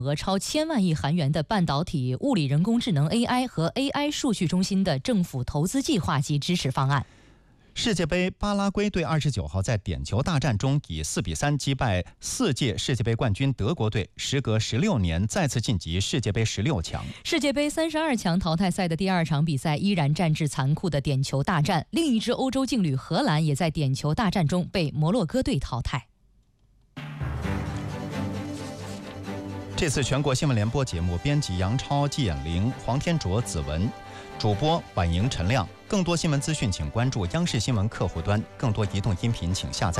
额超1000万亿韩元的半导体、物理人工智能 AI 和 AI 数据中心的政府投资计划及支持方案。 世界杯，巴拉圭队29号在点球大战中以4-3击败4届世界杯冠军德国队，时隔16年再次晋级世界杯16强。 世界杯32强淘汰赛的第2场比赛依然战至残酷的点球大战，另一支欧洲劲旅荷兰也在点球大战中被摩洛哥队淘汰。 这次全国新闻联播节目，编辑杨超、季衍玲、黄天卓、子文，主播婉莹、陈亮。更多新闻资讯，请关注央视新闻客户端。更多移动音频，请下载